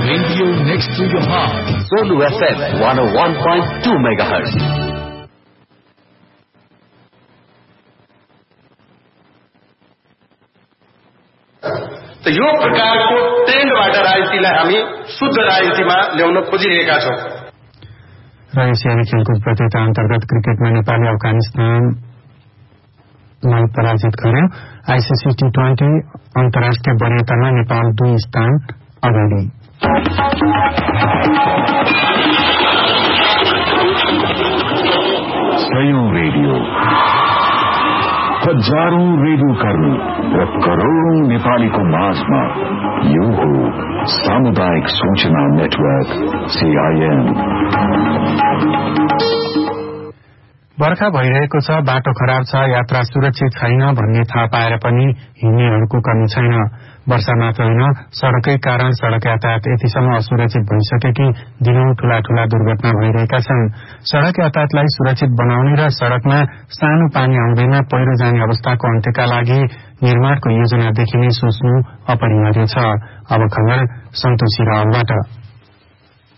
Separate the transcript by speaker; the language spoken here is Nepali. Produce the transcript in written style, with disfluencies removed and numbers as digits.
Speaker 1: radio next to your heart.
Speaker 2: Zulu FM 101.2 MHz.
Speaker 3: तो यो प्रकारको ट्रेन्डबाट राजनीतिलाई हामी शुद्ध राजनीतिमा ल्याउन खोजिरहेका छौं।
Speaker 4: र एसियाली खेलकुद प्रतियोगिता अन्तर्गत क्रिकेटमा नेपालले अफगानिस्तानलाई पराजित गर्यो। आईसीसी T20 अन्तर्राष्ट्रिय वरीयतामा नेपाल 2 स्थान अगाडि।
Speaker 5: सयौं रेडियो, हजारौं रेडियो कर्मी र करोड़ौं नेपालीको माझमा यो हो सामुदायिक सूचना नेटवर्क CIN।
Speaker 4: बर्खा भइरहेको छ, बाटो खराब छ, यात्रा सुरक्षित छैन भन्ने थाहा पाएर पनि हिँड्नेहरूको कमी छैन। वर्षा मात्र होइन, सड़कै कारण सड़क यातायात यतिसम्म असुरक्षित भइसक्यो कि दिनौं ठूला दुर्घटना भइरहेका छन्। सड़क यातायातलाई सुरक्षित बनाउने र सड़कमा सानो पानी आउँदैमा पहिरो जाने अवस्थाको अन्त्यका लागि निर्माणको योजनादेखि नै सोच्नु अपरिहार्य छ। अब खबर सन्तोषी रावलबाट।